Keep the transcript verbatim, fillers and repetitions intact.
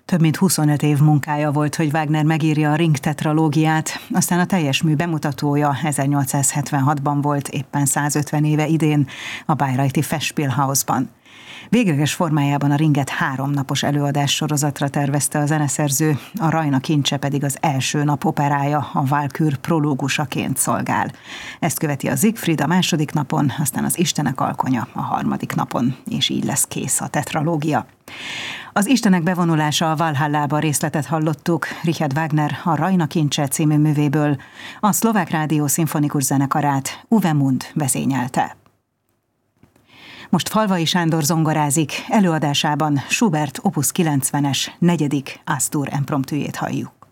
Több mint huszonöt év munkája volt, hogy Wagner megírja a Ring tetralógiát, aztán a teljes mű bemutatója ezernyolcszázhetvenhatban volt, éppen százötven éve idén, a Bayreuthi Festspielhausban. Végleges formájában a Ringet három napos előadás sorozatra tervezte a zeneszerző, a Rajna kincse pedig az első nap operája, a Walkür prológusaként szolgál. Ezt követi a Siegfried a második napon, aztán az Istenek alkonya a harmadik napon, és így lesz kész a tetralógia. Az Istenek bevonulása a Valhallába részletet hallottuk Richard Wagner a Rajna kincse című művéből, a Szlovák Rádió szimfonikus zenekarát Uwe Mund vezényelte. Most Falvai Sándor zongorázik, előadásában Schubert opus kilencvenes negyedik Astur impromptujét halljuk.